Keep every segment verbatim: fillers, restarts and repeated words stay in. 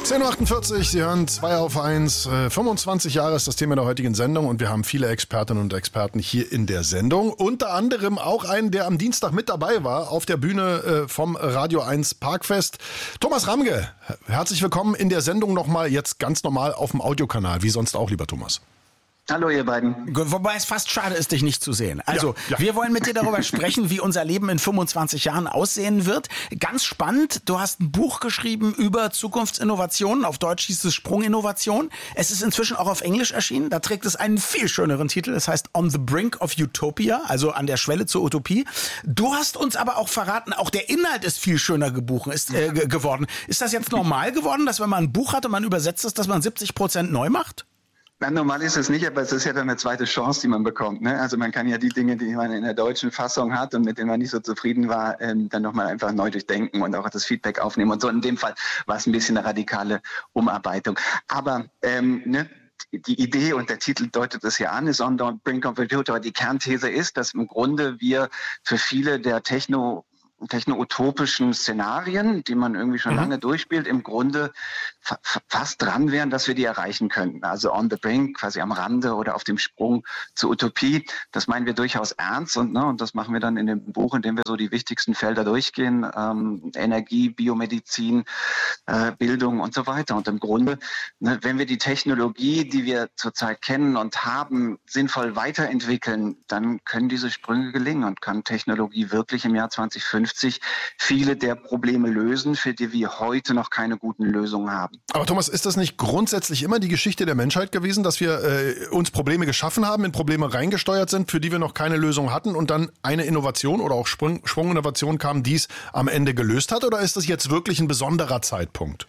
zehn Uhr achtundvierzig, Sie hören zwei auf eins. fünfundzwanzig Jahre ist das Thema der heutigen Sendung und wir haben viele Expertinnen und Experten hier in der Sendung. Unter anderem auch einen, der am Dienstag mit dabei war auf der Bühne vom Radio eins Parkfest. Thomas Ramge, herzlich willkommen in der Sendung nochmal jetzt ganz normal auf dem Audiokanal, wie sonst auch, lieber Thomas. Hallo ihr beiden. Wobei es fast schade ist, dich nicht zu sehen. Also, ja, ja. wir wollen mit dir darüber sprechen, wie unser Leben in fünfundzwanzig Jahren aussehen wird. Ganz spannend, du hast ein Buch geschrieben über Zukunftsinnovationen. Auf Deutsch hieß es Sprunginnovation. Es ist inzwischen auch auf Englisch erschienen. Da trägt es einen viel schöneren Titel. Es heißt On the Brink of Utopia, also an der Schwelle zur Utopie. Du hast uns aber auch verraten, auch der Inhalt ist viel schöner gebuchen, ist, äh, g- geworden. Ist das jetzt normal geworden, dass wenn man ein Buch hat und man übersetzt es, dass man siebzig Prozent neu macht? Na, normal ist es nicht, aber es ist ja dann eine zweite Chance, die man bekommt. Ne? Also man kann ja die Dinge, die man in der deutschen Fassung hat und mit denen man nicht so zufrieden war, ähm, dann nochmal einfach neu durchdenken und auch das Feedback aufnehmen. Und so in dem Fall war es ein bisschen eine radikale Umarbeitung. Aber ähm, ne, die Idee und der Titel deutet es ja an, ist On the Brink of Utopia. Die Kernthese ist, dass im Grunde wir für viele der Techno techno-utopischen Szenarien, die man irgendwie schon mhm. lange durchspielt, im Grunde fa- fast dran wären, dass wir die erreichen könnten. Also on the brink, quasi am Rande oder auf dem Sprung zur Utopie. Das meinen wir durchaus ernst und, ne, und das machen wir dann in dem Buch, in dem wir so die wichtigsten Felder durchgehen. Ähm, Energie, Biomedizin, äh, Bildung und so weiter. Und im Grunde, ne, wenn wir die Technologie, die wir zurzeit kennen und haben, sinnvoll weiterentwickeln, dann können diese Sprünge gelingen und kann Technologie wirklich im Jahr zwanzig fünfzig viele der Probleme lösen, für die wir heute noch keine guten Lösungen haben. Aber Thomas, ist das nicht grundsätzlich immer die Geschichte der Menschheit gewesen, dass wir äh, uns Probleme geschaffen haben, in Probleme reingesteuert sind, für die wir noch keine Lösung hatten und dann eine Innovation oder auch Sprung, Schwunginnovation kam, die es am Ende gelöst hat? Oder ist das jetzt wirklich ein besonderer Zeitpunkt?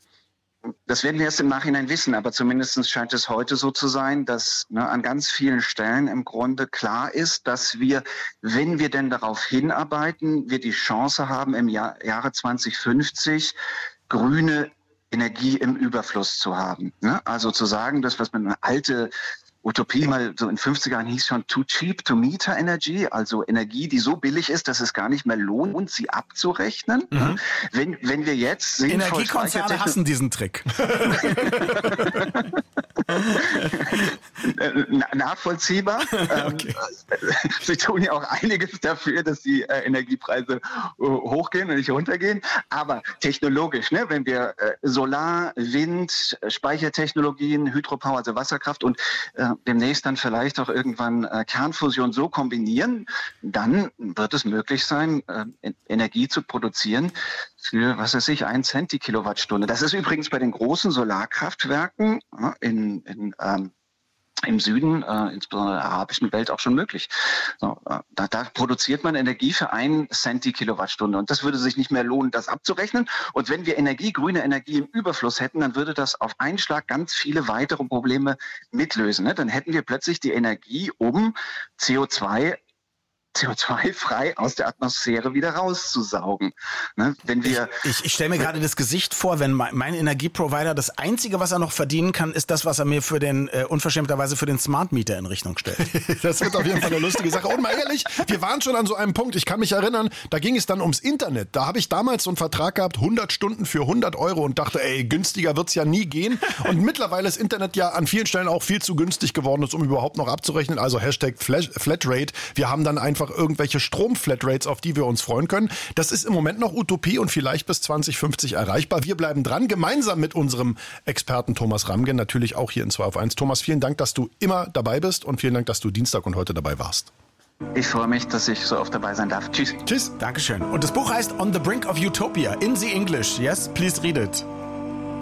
Das werden wir erst im Nachhinein wissen, aber zumindest scheint es heute so zu sein, dass ne, an ganz vielen Stellen im Grunde klar ist, dass wir, wenn wir denn darauf hinarbeiten, wir die Chance haben, im Jahr, Jahre zwanzig fünfzig grüne Energie im Überfluss zu haben. Ne? Also zu sagen, das, was man eine alte Utopie mal so in fünfziger Jahren hieß schon too cheap to meter Energy, also Energie, die so billig ist, dass es gar nicht mehr lohnt, sie abzurechnen. Mhm. Wenn, wenn wir jetzt Energiekonzerne hassen diesen Trick. Nachvollziehbar. Okay. Sie tun ja auch einiges dafür, dass die äh, Energiepreise äh, hochgehen und nicht runtergehen. Aber technologisch, ne, wenn wir äh, Solar, Wind, Speichertechnologien, Hydropower, also Wasserkraft und äh, demnächst dann vielleicht auch irgendwann äh, Kernfusion so kombinieren, dann wird es möglich sein, äh, Energie zu produzieren für, was weiß ich, ein Cent die Kilowattstunde. Das ist übrigens bei den großen Solarkraftwerken ja, in, in ähm, im Süden, äh, insbesondere der arabischen Welt, auch schon möglich. So, äh, da, da produziert man Energie für einen Cent die Kilowattstunde. Und das würde sich nicht mehr lohnen, das abzurechnen. Und wenn wir Energie, grüne Energie im Überfluss hätten, dann würde das auf einen Schlag ganz viele weitere Probleme mitlösen. Ne? Dann hätten wir plötzlich die Energie, um C O zwei C O zwei frei aus der Atmosphäre wieder rauszusaugen. Ne? Wenn wir ich ich, ich stelle mir gerade das Gesicht vor, wenn mein, mein Energieprovider das Einzige, was er noch verdienen kann, ist das, was er mir für den äh, unverschämterweise für den Smart Meter in Rechnung stellt. Das wird auf jeden Fall eine lustige Sache. Und mal ehrlich, wir waren schon an so einem Punkt, ich kann mich erinnern, da ging es dann ums Internet. Da habe ich damals so einen Vertrag gehabt, hundert Stunden für hundert Euro und dachte, ey, günstiger wird's ja nie gehen. Und mittlerweile ist Internet ja an vielen Stellen auch viel zu günstig geworden, um überhaupt noch abzurechnen. Also Hashtag Flatrate. Wir haben dann einfach irgendwelche Stromflatrates, auf die wir uns freuen können. Das ist im Moment noch Utopie und vielleicht bis zwanzig fünfzig erreichbar. Wir bleiben dran, gemeinsam mit unserem Experten Thomas Ramge, natürlich auch hier in zwei auf eins. Thomas, vielen Dank, dass du immer dabei bist und vielen Dank, dass du Dienstag und heute dabei warst. Ich freue mich, dass ich so oft dabei sein darf. Tschüss. Tschüss. Dankeschön. Und das Buch heißt On the Brink of Utopia in the English. Yes, please read it.